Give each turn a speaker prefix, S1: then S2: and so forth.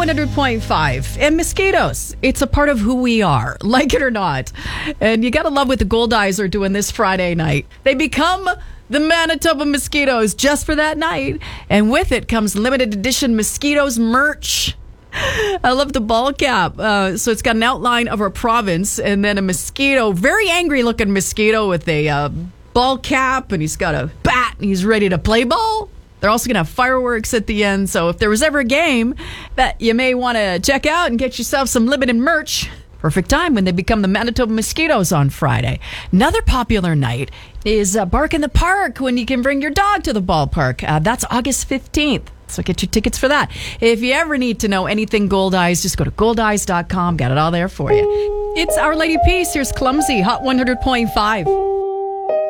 S1: 100.5. And mosquitoes, it's a part of who we are, like it or not. And you got to love what the Gold Eyes are doing this Friday night. They become the Manitoba Mosquitoes just for that night. And with it comes limited edition Mosquitoes merch. I love the ball cap. So it's got an outline of our province and then a mosquito, very angry looking mosquito with a ball cap, and he's got a bat and he's ready to play ball. They're also going to have fireworks at the end. So if there was ever a game that you may want to check out and get yourself some limited merch, perfect time when they become the Manitoba Mosquitoes on Friday. Another popular night is Bark in the Park, when you can bring your dog to the ballpark. That's August 15th. So get your tickets for that. If you ever need to know anything Gold Eyes, just go to goldeyes.com. Got it all there for you. It's Our Lady Peace. Here's Clumsy, Hot 100.5.